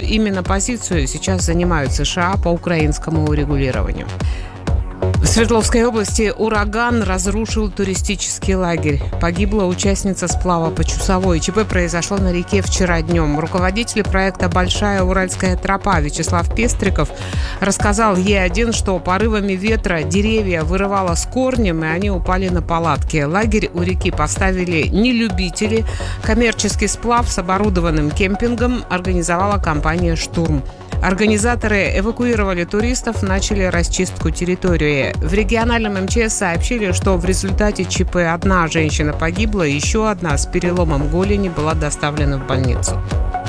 именно позицию сейчас занимают США по украинскому урегулированию. В Свердловской области ураган разрушил туристический лагерь. Погибла участница сплава по Чусовой. ЧП произошло на реке вчера днем. Руководитель проекта «Большая Уральская тропа» Вячеслав Пестриков рассказал Е1, что порывами ветра деревья вырывало с корнем, и они упали на палатки. Лагерь у реки поставили не любители. Коммерческий сплав с оборудованным кемпингом организовала компания «Штурм». Организаторы эвакуировали туристов, начали расчистку территории. В региональном МЧС сообщили, что в результате ЧП одна женщина погибла, еще одна с переломом голени была доставлена в больницу.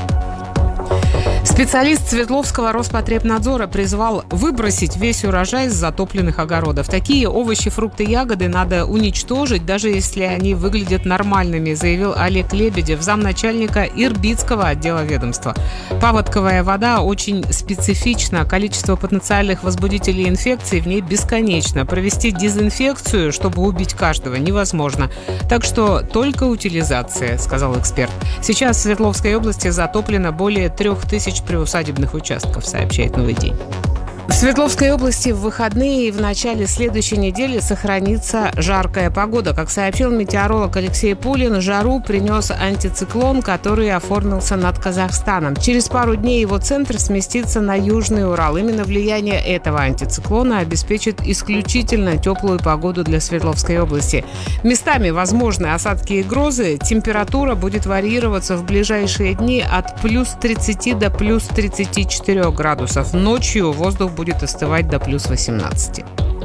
Специалист Свердловского Роспотребнадзора призвал выбросить весь урожай с затопленных огородов. Такие овощи, фрукты, ягоды надо уничтожить, даже если они выглядят нормальными, заявил Олег Лебедев, замначальника Ирбитского отдела ведомства. Паводковая вода очень специфична, количество потенциальных возбудителей инфекций в ней бесконечно. Провести дезинфекцию, чтобы убить каждого, невозможно. Так что только утилизация, сказал эксперт. Сейчас в Свердловской области затоплено более 3000 приусадебных участков, сообщает «Новый день». В Свердловской области в выходные и в начале следующей недели сохранится жаркая погода. Как сообщил метеоролог Алексей Пулин, жару принес антициклон, который оформился над Казахстаном. Через пару дней его центр сместится на Южный Урал. Именно влияние этого антициклона обеспечит исключительно теплую погоду для Свердловской области. Местами возможны осадки и грозы. Температура будет варьироваться в ближайшие дни от плюс 30 до плюс 34 градусов. Ночью воздух будет остывать до плюс 18.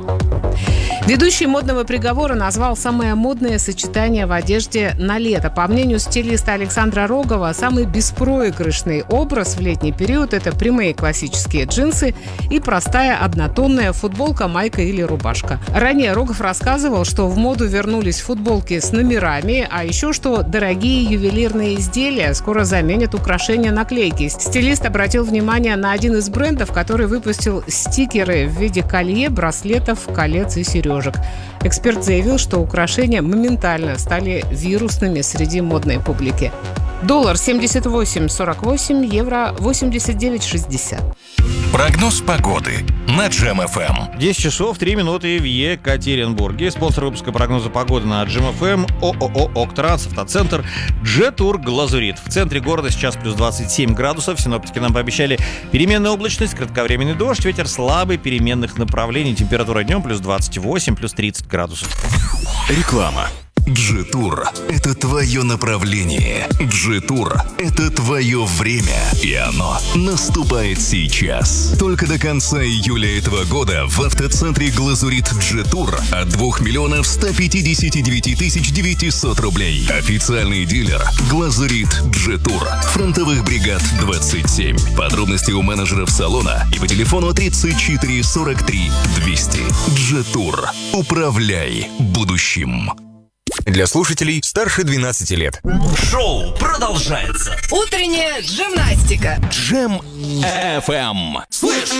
Ведущий модного приговора назвал самое модное сочетание в одежде на лето. По мнению стилиста Александра Рогова, самый беспроигрышный образ в летний период – это прямые классические джинсы и простая однотонная футболка, майка или рубашка. Ранее Рогов рассказывал, что в моду вернулись футболки с номерами, а еще что дорогие ювелирные изделия скоро заменят украшения-наклейки. Стилист обратил внимание на один из брендов, который выпустил стикеры в виде колье, браслетов, колец и сережек. Эксперт заявил, что украшения моментально стали вирусными среди модной публики. Доллар 78.48, евро 89.60. Прогноз погоды на Джем-ФМ. 10 часов 3 минуты в Екатеринбурге. Спонсор выпуска прогноза погоды на Джем-ФМ ООО «Октранс», автоцентр «Джетур Глазурит». В центре города сейчас плюс 27 градусов. Синоптики нам пообещали переменная облачность, кратковременный дождь, ветер слабый, переменных направлений. Температура днем плюс 28, плюс 30 градусов. Реклама. Джетур – это твое направление. Джетур – это твое время. И оно наступает сейчас. Только до конца июля этого года в автоцентре «Глазурит Джетур» от 2 миллионов 159 тысяч 900 рублей. Официальный дилер «Глазурит Джетур». Фронтовых бригад 27. Подробности у менеджеров салона и по телефону 34 43 200. Джетур. Управляй будущим. Для слушателей старше 12 лет. Шоу продолжается. Утренняя гимнастика. Джем-ФМ. Слышь,